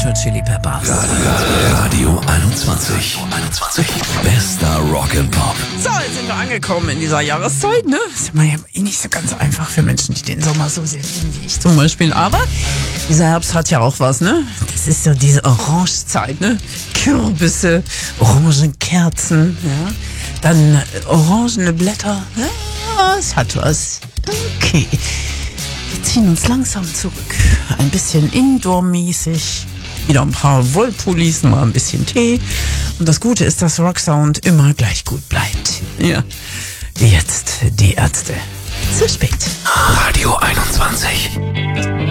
Hot Chili Peppers. Radio 21. Bester Rock and Pop. So, jetzt sind wir angekommen in dieser Jahreszeit, ne? Ist ja nicht so ganz einfach für Menschen, die den Sommer so sehr lieben wie ich zum Beispiel. Aber dieser Herbst hat ja auch was, ne? Das ist so diese Orangezeit, ne? Kürbisse, Orangenkerzen, ja? Dann orangene Blätter. Ja, es hat was. Okay. Wir ziehen uns langsam zurück. Ein bisschen Indoor-mäßig. Wieder ein paar Wollpullis, mal ein bisschen Tee. Und das Gute ist, dass Rocksound immer gleich gut bleibt. Ja. Jetzt die Ärzte. Zu spät. Radio 21.